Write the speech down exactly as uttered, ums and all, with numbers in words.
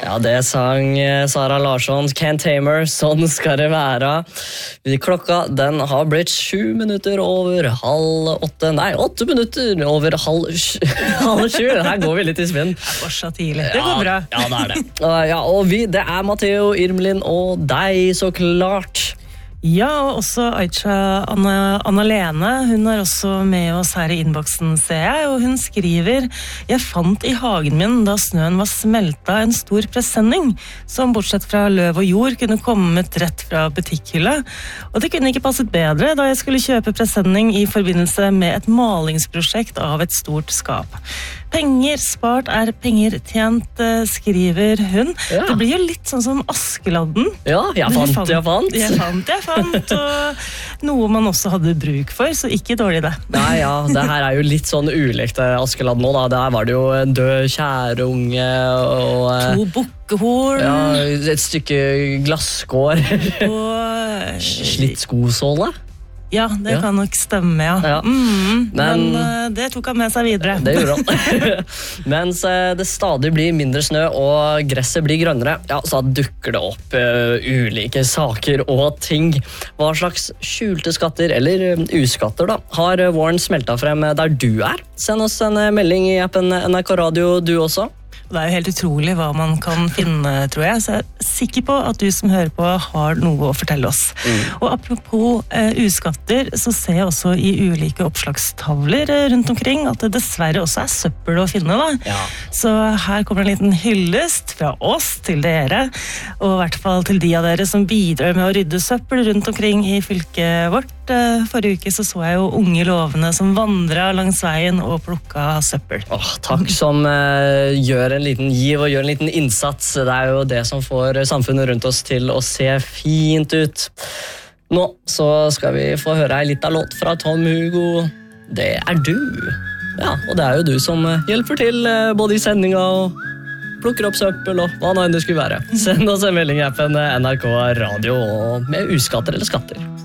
Ja, det sang Sara Larsson, Can't Tamer, sånn skal det være. Klokka, den har blitt sju minutter over halv åtte, nei, åtte minutter over halv, halv sju. Her går vi litt i spinn. Det er fortsatt tidlig, det går bra. Ja, det er det. Ja, og vi, det er Matteo, Irmelin og deg, så klart. Ja, og også Aisha Anna, Anna-Lene, hun er også med oss her i innboksen, ser jeg, og hun skriver: «Jeg fant i hagen min da snøen var smelta en stor presenning, som bortsett fra løv og jord kunne kommet rett fra butikkhylla, og det kunne ikke passet bedre da jeg skulle kjøpe presenning i forbindelse med et malingsprosjekt av et stort skap. Penger spart er penger tjent», skriver hun. Ja. Det blir jo litt sånn som Askeladden. Ja, jeg fant, jeg fant. Jeg fant, jeg fant. Jeg fant. Og noe man også hadde bruk for, så ikke dårlig det. Nei, ja, det her er jo litt sånn ulikt Askeladden nå da. Der var det jo en død kjærunge og to bukkehorn. Ja, et stykke glasskår. Og slitt skosåle. Ja, det ja. Kan nok stemme, ja. ja. Mm, men, men uh, det tok han med seg videre. Det gjorde han. Mens uh, det stadig blir mindre snø og gresset blir grønnere, ja, så dukker det opp uh, ulike saker og ting. Hva slags skjulte skatter, eller uh, uskatter da, har uh, Warren smeltet frem der du er? Send oss en uh, melding i appen N R K Radio, du også. Det er jo helt utrolig hva man kan finne, tror jeg, så jeg er sikker på at du som hører på har noe å fortelle oss. Mm. Og apropos eh, uskatter, så ser jeg også i ulike oppslagstavler rundt omkring at det dessverre også er søppel å finne da. Ja. Så her kommer en liten hyllest fra oss til dere, og i hvert fall til de av dere som bidrar med å rydde søppel rundt omkring i fylket vårt. Forrige uke så så jeg jo unge lovende som vandret langs veien og plukket søppel. Åh, takk som uh, gjør en liten giv og gjør en liten innsats. Det er jo det som får samfunnet rundt oss til å se fint ut. Nå så skal vi få høre en liten låt fra Tom Hugo. Det er du. Ja, og det er jo du som hjelper til både i sendinga og plukker opp søppel og hva nå enn det skulle være. Send oss en melding i appen N R K Radio med uskatter eller skatter.